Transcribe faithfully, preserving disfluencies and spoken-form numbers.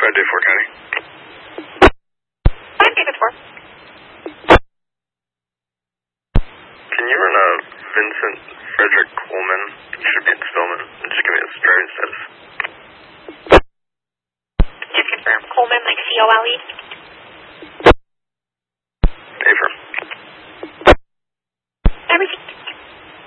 five day four County. five David four. Can you run a Vincent Frederick Coleman? He should be in Stillman. And just give me his driving status. Just confirm. Coleman, like C O L E?